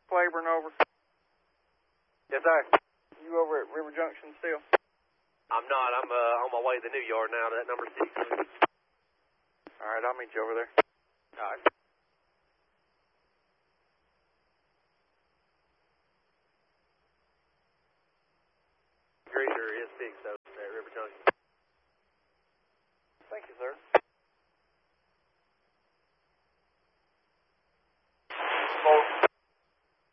Claiborne, over. Yes, sir. You over at River Junction still? I'm not. I'm on my way to the new yard now to that number 6. All right, I'll meet you over there. All right. Greaser is 6 though at River Junction. Thank you, sir.